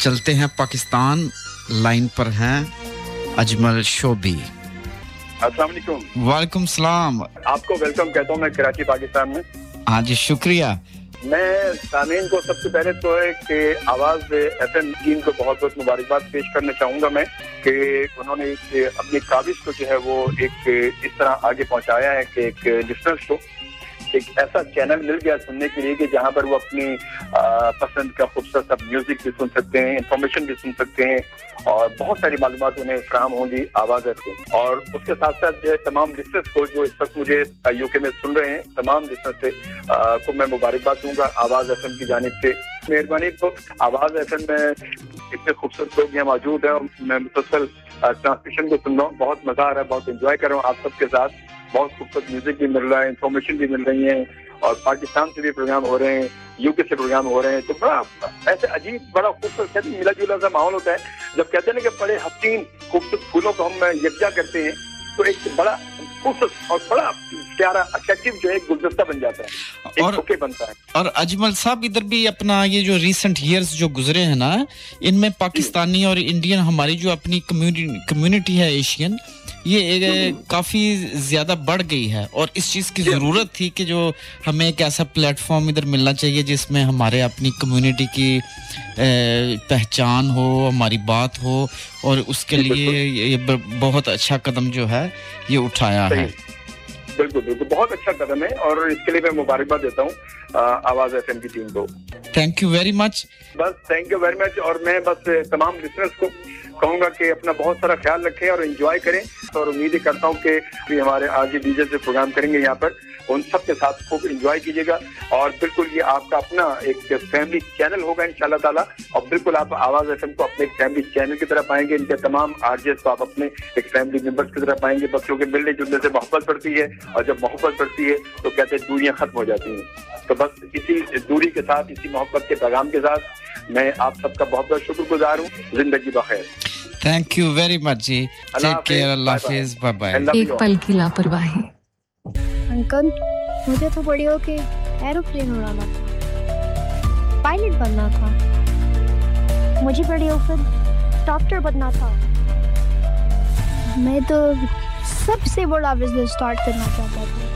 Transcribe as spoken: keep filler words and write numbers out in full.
चलते हैं पाकिस्तान लाइन पर हैं अजमल शोबी अस्सलाम वालेकुम वालेकुम सलाम आपको वेलकम कहता हूं मैं कराची पाकिस्तान में हां जी शुक्रिया मैं सामीन को सबसे पहले तो है कि आवाज एफएम टीम को बहुत-बहुत मुबारकबाद पेश करना चाहूंगा मैं कि उन्होंने एक अपनी काबिज को जो है वो एक इस तरह आगे पहुंचाया है कि एक लिसनर्स को एक ऐसा चैनल मिल गया सुनने के लिए कि जहां पर वो अपनी पसंद का खूबसूरत सा म्यूजिक भी सुन सकते हैं, इंफॉर्मेशन भी सुन सकते हैं और बहुत सारी मालूमात उन्हें फराहम होंगी आवाज से और उसके साथ साथ जो है तमाम लिसनर्स को जो इस वक्त मुझे यूके में सुन रहे हैं तमाम लिसनर्स से को मैं मुबारकबाद दूंगा आवाज एफएम की जानिब से मेहरबानी तो आवाज एफएम में इतने खूबसूरत लोग यहाँ मौजूद हैं और मैं मुसलसल ट्रांसमिशन को सुन रहा हूँ बहुत मजा आ रहा है बहुत एंजॉय कर रहा हूँ आप सबके साथ बहुत खूबसूरत म्यूजिक भी मिल रहा है इंफॉर्मेशन भी मिल रही है और पाकिस्तान से भी प्रोग्राम हो रहे हैं यूके से प्रोग्राम हो रहे हैं तो बड़ा ऐसे अजीब बड़ा खूबसूरत कहते हैं मिला जुला सा माहौल होता है जब कहते हैं ना कि बड़े हसीन खूबसूरत फूलों को हम यकजा करते हैं तो एक बड़ा खूबसूरत और बड़ा प्यारा अट्रैक्टिव जो है गुलदस्ता बन जाता है और ओके बनता है और अजमल साहब इधर भी अपना ये जो रीसेंट ईयर्स जो गुजरे हैं ना इनमें पाकिस्तानी और इंडियन हमारी जो अपनी कम्युनिटी है एशियन ये एक काफी ज्यादा बढ़ गई है और इस चीज की जरूरत थी कि जो हमें एक ऐसा प्लेटफॉर्म इधर मिलना चाहिए जिसमें हमारे अपनी कम्युनिटी की पहचान हो हमारी बात हो और उसके लिए ये बहुत अच्छा कदम जो है ये उठाया है बिल्कुल बिल्कुल बहुत अच्छा कदम है और इसके लिए मैं मुबारकबाद देता हूँ आवाज एफएम की टीम को थैंक यू वेरी मच बस थैंक यू वेरी मच और मैं बस तमाम लिसनर्स को कहूंगा कि अपना बहुत सारा ख्याल रखें और एंजॉय करें और उम्मीद करता हूं कि भी हमारे आज ये डीजे से प्रोग्राम करेंगे यहाँ पर उन सब के साथ खूब एंजॉय कीजिएगा और बिल्कुल ये आपका अपना एक फैमिली चैनल होगा इंशाल्लाह ताला और बिल्कुल आप आवाज एफएम को अपने एक फैमिली चैनल की तरह पाएंगे इनके तमाम आरजेस को आप अपने एक फैमिली मेंबर्स की तरह पाएंगे बच्चों के मिलने जुलने से मोहब्बत बढ़ती है और जब मोहब्बत बढ़ती है तो कहते हैं दूरियां खत्म हो जाती हैं तो बस इसी दूरी के साथ इसी मोहब्बत के पैगाम के साथ मैं आप सबका बहुत बहुत शुक्रगुजार हूँ जिंदगी बखैर thank you very much ji take care Allah Hafiz bye bye एक पल की लापरवाही अंकल मुझे तो बड़ी होके एरोप्लेन उड़ाना था पायलट बनना था मुझे बड़ी होकर डॉक्टर बनना था मैं तो सबसे बड़ा बिजनेस स्टार्ट करना चाहता था